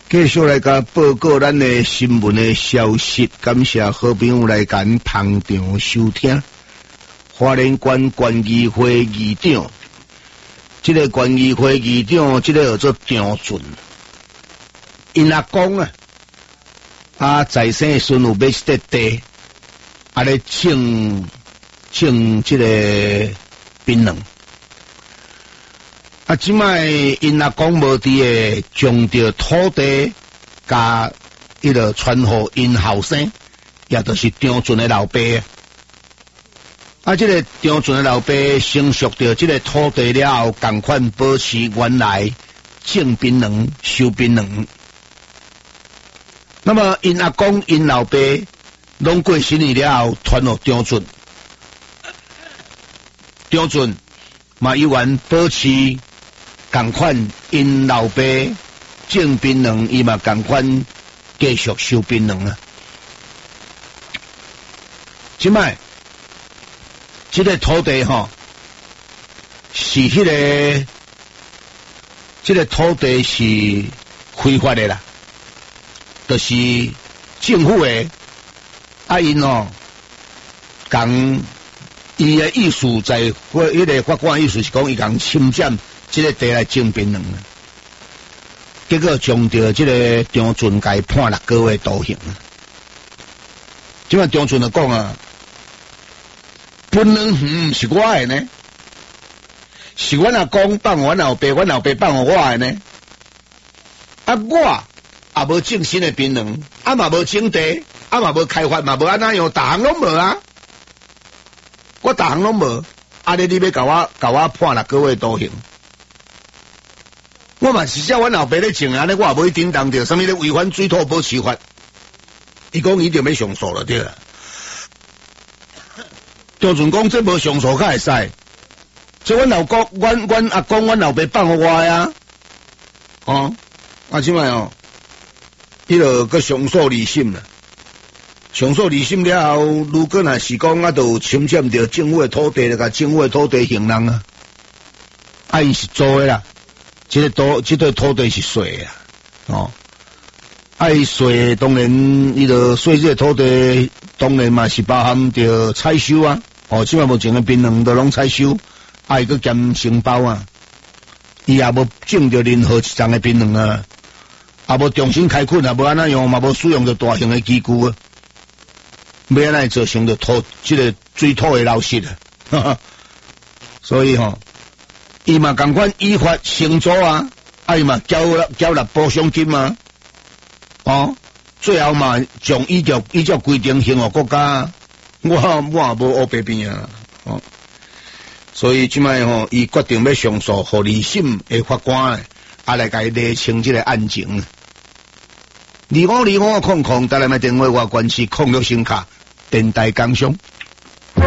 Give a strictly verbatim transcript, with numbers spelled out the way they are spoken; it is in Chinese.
继续来甲报告咱的新闻的消息，感谢好朋友来咱捧场收听。花莲县县议会议长，这个县议会议长，这个叫做张俊，因阿公啊，啊在生的时候买一块地，啊咧种种这个槟榔。啊，即摆因阿公无伫诶，将着土地甲迄个传互因后生，也就是张俊诶老爸。啊，即、这个张俊诶老爸承续着即个土地了后，共款保持原来种槟榔、收槟榔。那么因阿公、因老爸拢过身去了后，传互张俊，张俊嘛依然保持。共款因老爸种槟榔，伊嘛共款继续收槟榔啊！即摆即个土地吼，是迄、那个即、这个土地是非法的啦，就是政府的啊因哦，讲伊的意思在我迄个法官意思是讲伊讲侵占。这个地来种槟榔啊，结果将着这个张俊该判六个月徒刑啊。即摆张俊就讲啊，槟榔园是我的呢，是阮阿公放阮老爸，阮老爸放我的呢。啊，我也无种新的槟榔，啊嘛无种地，啊嘛无开发，嘛无安那样，逐项拢无啊。我逐项拢无，啊你你要甲我甲我判六个月徒刑？我嘛是叫阮老爸咧种安尼，我也无去叮当着，什么咧违反水土保持法？伊讲伊就要上诉了，对啦。张俊讲这无上诉较会使，这阮老公、阮阮阿公、阮老爸放互我呀，哦，啊，即摆哦，伊就个上诉离审啦。上诉离审了后，如果若是讲啊，就侵占着政府的土地，就甲政府的土地行人啊，啊，伊是租的啦。这个土，这个土地是税啊，哦，爱税当然，伊个税这个土地当然嘛是包含着采收啊，哦，即摆目前的槟榔都拢采收，啊，伊个兼承包啊，伊也无种着任何一丛的槟榔啊，也无重新开垦啊，无安那样嘛，无使用着大型的机具啊，要安那造成着土这个水土的流失啊，哈哈，所以吼、哦。伊嘛共款依法承租啊，啊伊嘛交了交了补偿金啊，哦，最后嘛将依照依照规定还互国家，我我也无乌白边啊，哦，所以即摆吼，伊决定要上诉，互二审的法官啊来甲伊厘清这个案情。二五二五空空，带来买电话我关系空六声卡，电台工商。